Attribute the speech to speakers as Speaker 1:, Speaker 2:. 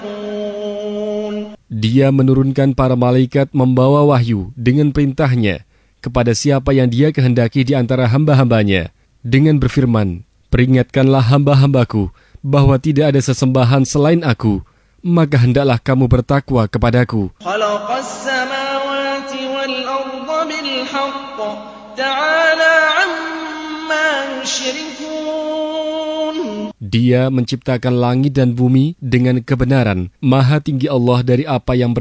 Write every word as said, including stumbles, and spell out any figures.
Speaker 1: Dia menurunkan para malaikat membawa wahyu dengan perintahnya kepada siapa yang dia kehendaki di antara hamba-hambanya dengan berfirman, "Peringatkanlah hamba-hambaku bahwa tidak ada sesembahan selain aku, maka hendaklah kamu bertakwa kepadaku." Dia menciptakan langit dan bumi dengan kebenaran. Maha tinggi Allah dari apa yang